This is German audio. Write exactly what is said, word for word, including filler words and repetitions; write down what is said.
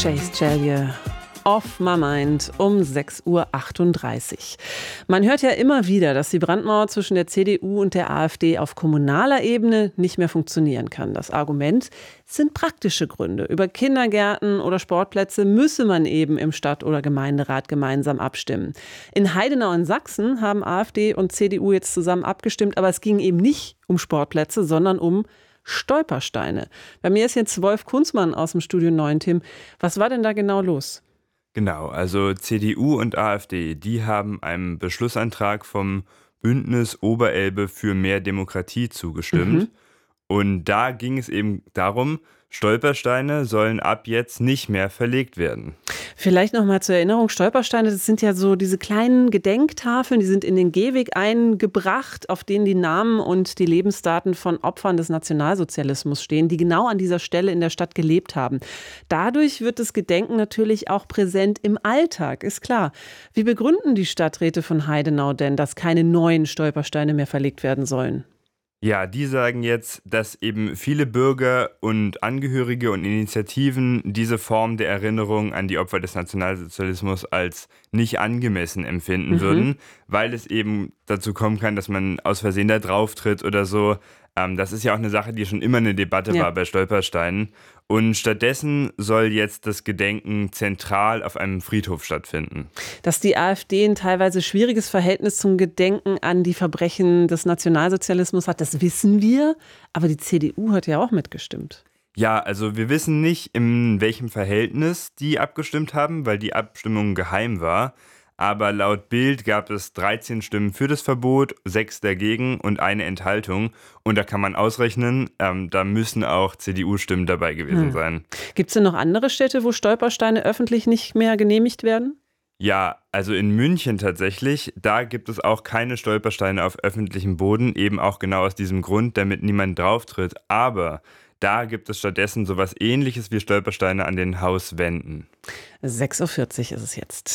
Chase Chalier. Off My Mind um sechs Uhr achtunddreißig. Man hört ja immer wieder, dass die Brandmauer zwischen der C D U und der AfD auf kommunaler Ebene nicht mehr funktionieren kann. Das Argument sind praktische Gründe. Über Kindergärten oder Sportplätze müsse man eben im Stadt- oder Gemeinderat gemeinsam abstimmen. In Heidenau in Sachsen haben AfD und C D U jetzt zusammen abgestimmt, aber es ging eben nicht um Sportplätze, sondern um Stolpersteine. Bei mir ist jetzt Wolf Kunzmann aus dem Studio neun. Tim, was war denn da genau los? Genau, also C D U und AfD, die haben einem Beschlussantrag vom Bündnis Oberelbe für mehr Demokratie zugestimmt. Mhm. Und da ging es eben darum, Stolpersteine sollen ab jetzt nicht mehr verlegt werden. Vielleicht noch mal zur Erinnerung, Stolpersteine, das sind ja so diese kleinen Gedenktafeln, die sind in den Gehweg eingebracht, auf denen die Namen und die Lebensdaten von Opfern des Nationalsozialismus stehen, die genau an dieser Stelle in der Stadt gelebt haben. Dadurch wird das Gedenken natürlich auch präsent im Alltag, ist klar. Wie begründen die Stadträte von Heidenau denn, dass keine neuen Stolpersteine mehr verlegt werden sollen? Ja, die sagen jetzt, dass eben viele Bürger und Angehörige und Initiativen diese Form der Erinnerung an die Opfer des Nationalsozialismus als nicht angemessen empfinden Mhm. würden, weil es eben dazu kommen kann, dass man aus Versehen da drauf tritt oder so. Ähm, das ist ja auch eine Sache, die schon immer eine Debatte Ja. war bei Stolpersteinen. Und stattdessen soll jetzt das Gedenken zentral auf einem Friedhof stattfinden. Dass die AfD ein teilweise schwieriges Verhältnis zum Gedenken an die Verbrechen des Nationalsozialismus hat, das wissen wir. Aber die C D U hat ja auch mitgestimmt. Ja, also wir wissen nicht, in welchem Verhältnis die abgestimmt haben, weil die Abstimmung geheim war. Aber laut Bild gab es dreizehn Stimmen für das Verbot, sechs dagegen und eine Enthaltung. Und da kann man ausrechnen, ähm, da müssen auch C D U-Stimmen dabei gewesen Hm. sein. Gibt es denn noch andere Städte, wo Stolpersteine öffentlich nicht mehr genehmigt werden? Ja, also in München tatsächlich, da gibt es auch keine Stolpersteine auf öffentlichem Boden, eben auch genau aus diesem Grund, damit niemand drauftritt. Aber da gibt es stattdessen sowas Ähnliches wie Stolpersteine an den Hauswänden. sechs Uhr vierzig ist es jetzt.